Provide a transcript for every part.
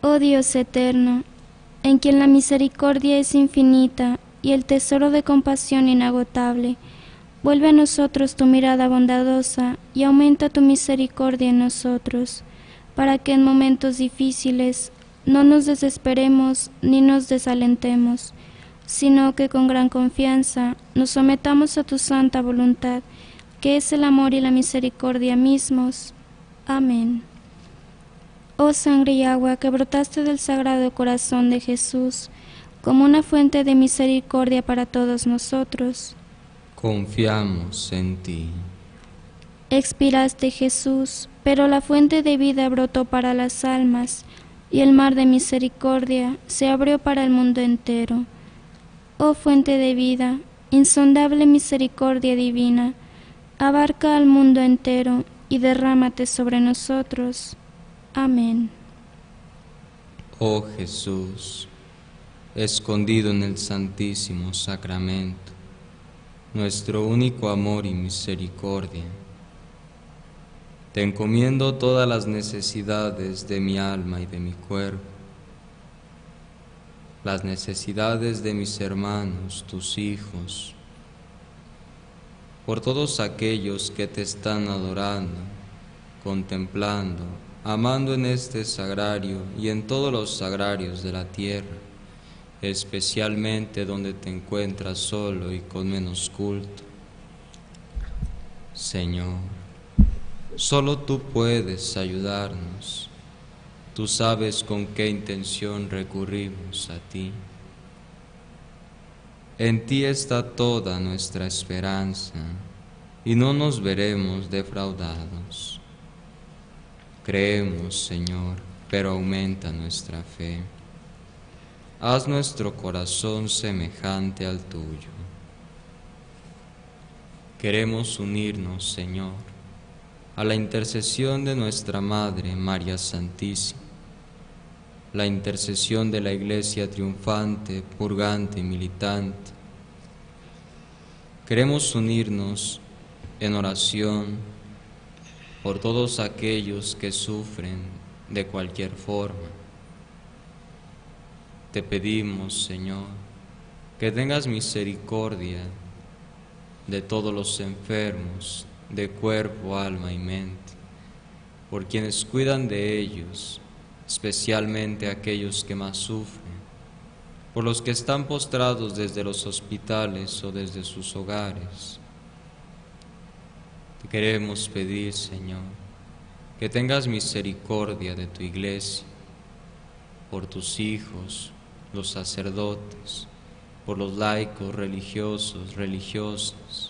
Oh Dios eterno, en quien la misericordia es infinita y el tesoro de compasión inagotable, vuelve a nosotros tu mirada bondadosa y aumenta tu misericordia en nosotros, para que en momentos difíciles no nos desesperemos ni nos desalentemos, sino que con gran confianza nos sometamos a tu santa voluntad, que es el amor y la misericordia mismos. Amén. Oh sangre y agua que brotaste del Sagrado Corazón de Jesús, como una fuente de misericordia para todos nosotros, confiamos en ti. expiraste, Jesús, pero la fuente de vida brotó para las almas, y el mar de misericordia se abrió para el mundo entero. Oh fuente de vida, insondable misericordia divina, abarca al mundo entero y derrámate sobre nosotros. Amén. Oh Jesús, escondido en el Santísimo Sacramento, nuestro único amor y misericordia, te encomiendo todas las necesidades de mi alma y de mi cuerpo, las necesidades de mis hermanos, tus hijos, por todos aquellos que te están adorando, contemplando, amando en este sagrario y en todos los sagrarios de la tierra, especialmente donde te encuentras solo y con menos culto. Señor, solo tú puedes ayudarnos. Tú sabes con qué intención recurrimos a ti. En ti está toda nuestra esperanza y no nos veremos defraudados. Creemos, Señor, pero aumenta nuestra fe. Haz nuestro corazón semejante al tuyo. Queremos unirnos, Señor, a la intercesión de nuestra Madre María Santísima, la intercesión de la Iglesia triunfante, purgante y militante. Queremos unirnos en oración por todos aquellos que sufren de cualquier forma. Te pedimos, Señor, que tengas misericordia de todos los enfermos, de cuerpo, alma y mente, por quienes cuidan de ellos, especialmente aquellos que más sufren, por los que están postrados desde los hospitales o desde sus hogares. Te queremos pedir, Señor, que tengas misericordia de tu Iglesia, por tus hijos, los sacerdotes, por los laicos, religiosos, religiosas.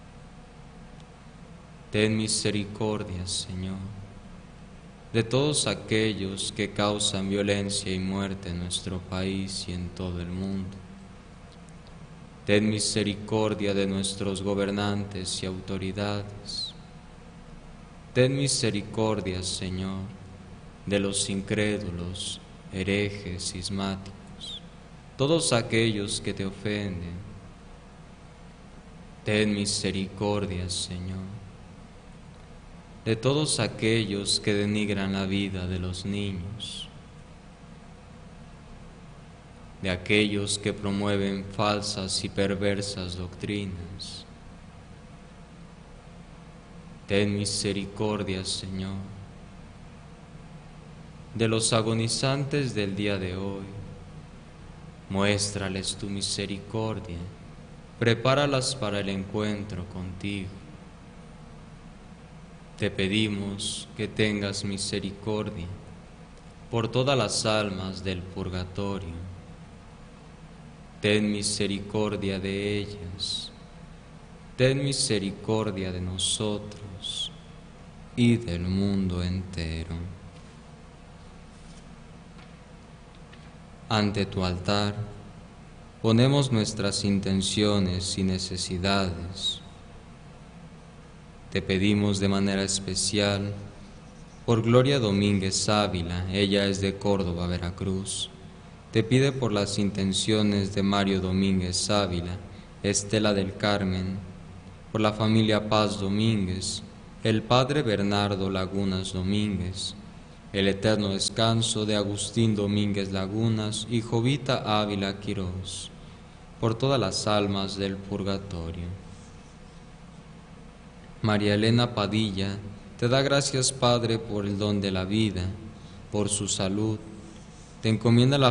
Ten misericordia, Señor, de todos aquellos que causan violencia y muerte en nuestro país y en todo el mundo. Ten misericordia de nuestros gobernantes y autoridades. Ten misericordia, Señor, de los incrédulos, herejes, cismáticos, todos aquellos que te ofenden. Ten misericordia, Señor, de todos aquellos que denigran la vida de los niños, de aquellos que promueven falsas y perversas doctrinas. Ten misericordia, Señor, de los agonizantes del día de hoy. Muéstrales tu misericordia, prepáralas para el encuentro contigo. Te pedimos que tengas misericordia por todas las almas del purgatorio. Ten misericordia de ellas. Ten misericordia de nosotros y del mundo entero. Ante tu altar ponemos nuestras intenciones y necesidades. Te pedimos de manera especial por Gloria Domínguez Ávila, ella es de Córdoba, Veracruz. Te pide por las intenciones de Mario Domínguez Ávila, Estela del Carmen, por la familia Paz Domínguez, el padre Bernardo Lagunas Domínguez, el eterno descanso de Agustín Domínguez Lagunas y Jovita Ávila Quirós, por todas las almas del purgatorio. María Elena Padilla te da gracias, Padre, por el don de la vida, por su salud. Te encomienda la